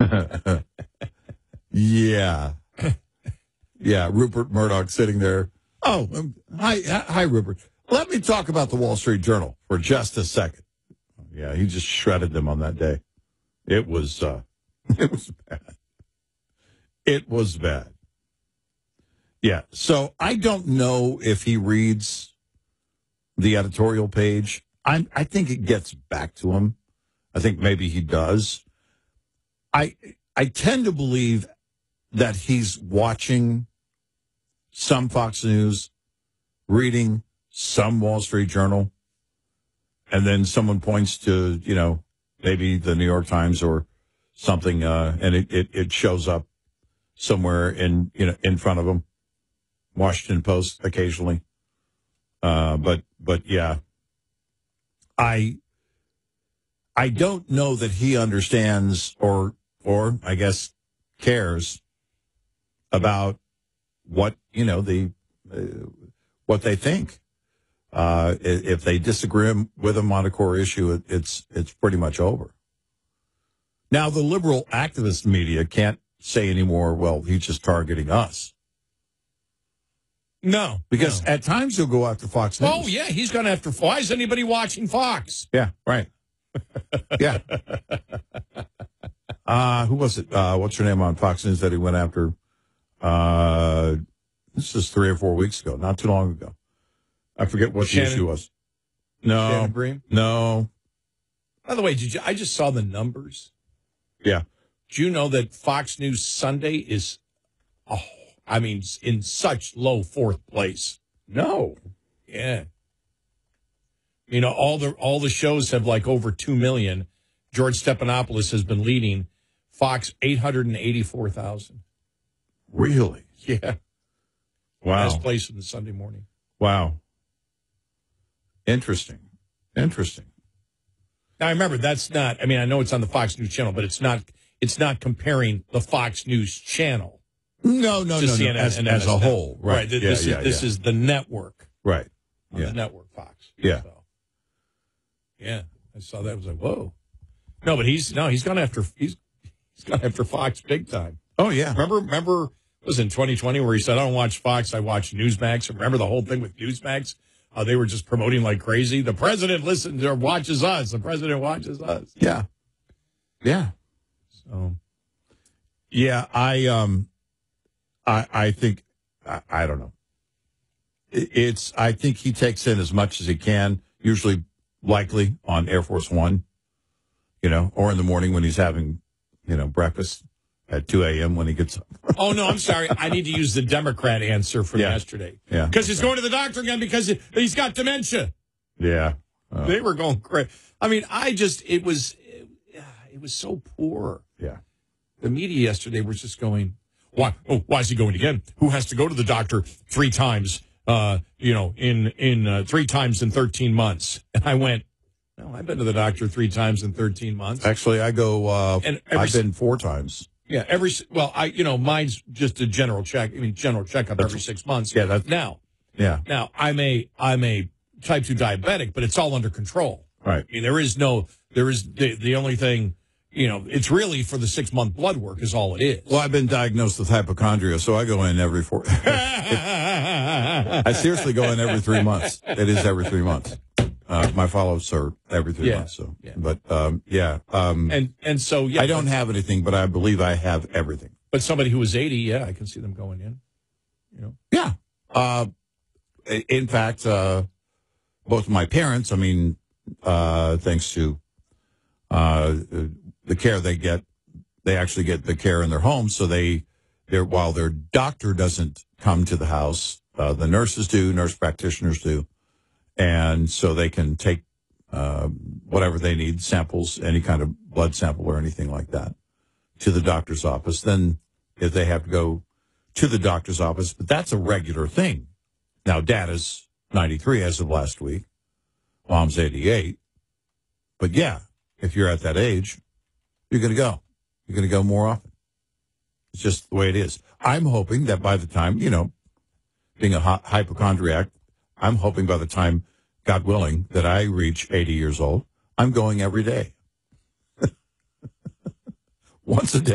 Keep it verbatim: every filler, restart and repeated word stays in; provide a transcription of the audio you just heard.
yeah. Yeah, Rupert Murdoch sitting there. Oh, um, hi, hi, Rupert. Let me talk about the Wall Street Journal for just a second. Yeah, he just shredded them on that day. It was, uh, it was bad. It was bad. Yeah, so I don't know if he reads the editorial page. I I think it gets back to him. I think maybe he does. I I tend to believe that he's watching some Fox News, reading some Wall Street Journal, and then someone points to, you know, maybe the New York Times or something, uh, and it, it, it shows up somewhere in, you know, in front of him. Washington Post occasionally. Uh, but, but yeah, I, I don't know that he understands or, or I guess cares about what, you know, the, uh, what they think. Uh, if they disagree with him on a core issue, it, it's, it's pretty much over. Now, the liberal activist media can't say anymore, well, he's just targeting us. No. Because no. at times he'll go after Fox News. Oh, yeah, he's going after Fox. Why is anybody watching Fox? Yeah, right. Yeah. Uh, who was it? Uh, what's her name on Fox News that he went after? Uh, this is three or four weeks ago, not too long ago. I forget what Shannon, the issue was. No. Shannon Bream? No. By the way, did you? I just saw the numbers. Yeah. Do you know that Fox News Sunday is, oh, I mean, in such low fourth place? No. Yeah. You know, all the all the shows have like over two million. George Stephanopoulos has been leading. Fox, eight hundred eighty-four thousand. Really? Yeah. Wow. Last place in the Sunday morning. Wow. Interesting. Interesting. Now, remember, that's not, I mean, I know it's on the Fox News channel, but it's not It's not comparing the Fox News channel. No, no, no, no. As, and as a whole. Right. right. Yeah, This, yeah, is, this yeah. is the network. Right. On Yeah. the network, Fox. Yeah. So, yeah. I saw that. I was like, whoa. No, but he's, no, he's gone after, he's, he's gone after Fox big time. Oh, yeah. Remember, remember, it was in twenty twenty where he said, I don't watch Fox, I watch Newsmax. Remember the whole thing with Newsmax? Uh, they were just promoting like crazy. The president listens or watches us. The president watches us. Yeah. Yeah. So, yeah, I, um, I, I think, I, I don't know. It, it's, I think he takes in as much as he can, usually likely on Air Force One, you know, or in the morning when he's having, you know, breakfast at two a.m. when he gets up. oh, no, I'm sorry. I need to use the Democrat answer from Yeah. yesterday. Yeah. Because he's going to the doctor again because he's got dementia. Yeah. Uh, They were going crazy. I mean, I just, it was, it, it was so poor. yeah. The media yesterday was just going, why, oh, why is he going again? Who has to go to the doctor three times, uh, you know, in, in, uh, three times in thirteen months? And I went, no, I've been to the doctor three times in thirteen months. Actually, I go, uh, And every I've been four times. Yeah, every well, I you know mine's just a general check. I mean, general checkup That's- every six months. Yeah, that's- now, Yeah. now I'm a I'm a type two diabetic, but it's all under control. Right. I mean, there is no there is the the only thing, you know, it's really for the six month blood work is all it is. Well, I've been diagnosed with hypochondria, so I go in every four. I seriously go in every three months. It is every three months. Uh, my follow-ups are every three Yeah, months. So, yeah. but um, yeah, um, and and so yeah, I don't but, have anything, but I believe I have everything. but somebody who is eighty, yeah, I can see them going in. You know, Yeah. Uh, in fact, uh, both of my parents, I mean, uh, thanks to uh, the care they get, they actually get the care in their home. So they, they're, while their doctor doesn't come to the house, uh, the nurses do, nurse practitioners do. And so they can take uh, whatever they need, samples, any kind of blood sample or anything like that, to the doctor's office. Then if they have to go to the doctor's office, but that's a regular thing. Now, Dad is ninety-three as of last week. Mom's eighty-eight. But yeah, if you're at that age, you're going to go. You're going to go more often. It's just the way it is. I'm hoping that by the time, you know, being a hy- hypochondriac, I'm hoping by the time, God willing, that I reach eighty years old, I'm going every day. Once a day.